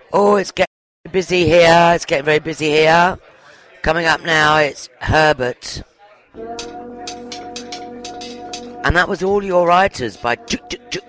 Oh, it's getting busy here. It's getting very busy here. Coming up now, it's Herbert. And that was All Your Writers by